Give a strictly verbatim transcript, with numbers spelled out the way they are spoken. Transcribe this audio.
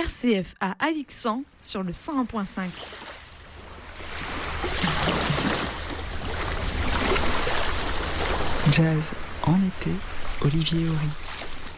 R C F à Alixan sur le cent un virgule cinq. Jazz en été, Olivier Horry.